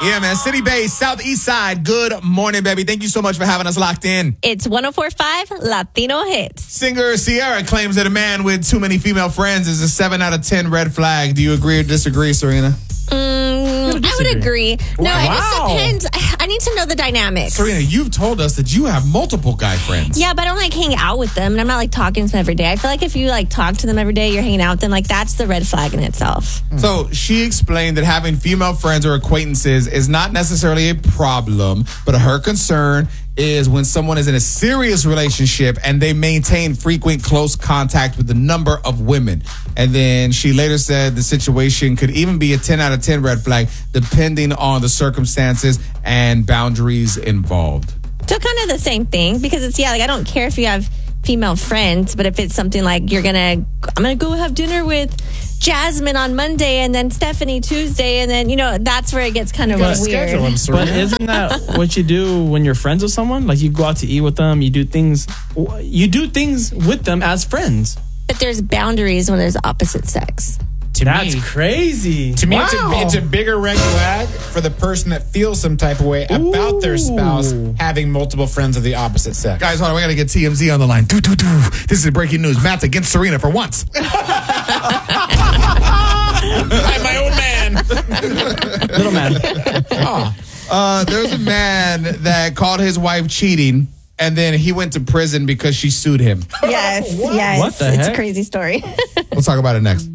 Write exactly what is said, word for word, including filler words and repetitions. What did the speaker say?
Yeah, man. City Base, Southeast Side. Good morning, baby. Thank you so much for having us locked in. It's one oh four point five Latino Hits. Singer Ciara claims that a man with too many female friends is a seven out of ten red flag. Do you agree or disagree, Serena? Mm, I would agree. No, Wow. it just depends. I need to know the dynamics. Serena, you've told us that you have multiple guy friends. Yeah, but I don't like hang out with them, and I'm not like talking to them every day. I feel like if you like talk to them every day, you're hanging out with them, like that's the red flag in itself. So she explained that having female friends or acquaintances is not necessarily a problem, but her concern is when someone is in a serious relationship and they maintain frequent close contact with a number of women. And then she later said the situation could even be a ten out of ten red flag depending on the circumstances and boundaries involved. So kind of the same thing, because it's, yeah, like I don't care if you have female friends, but if it's something like you're gonna, I'm gonna go have dinner with Jasmine on Monday and then Stephanie Tuesday, and then, you know, that's where it gets kind of But- weird. But isn't that what you do when you're friends with someone? Like you go out to eat with them, you do things, you do things with them as friends. But there's boundaries when there's opposite sex. To That's me, crazy. To me, Wow. it's, a, it's a bigger red flag for the person that feels some type of way about their spouse having multiple friends of the opposite sex. Guys, hold on. We got to get T M Z on the line. Doo, doo, doo. This is breaking news. Matt's against Serena for once. I'm my own man. Little man. Oh. Uh, there's a man that called his wife cheating, and then he went to prison because she sued him. Yes, yes. What the It's heck? a crazy story. We'll talk about it next.